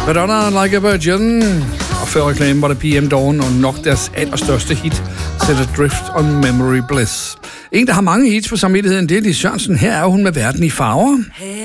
Madonna Like a Virgin. Og før reklamen var det PM Dawn og nok deres allerstørste hit, Set Adrift on Memory Bliss. En, der har mange hits på samvittigheden, det er Lis Sørensen. Her er hun med Verden i farver.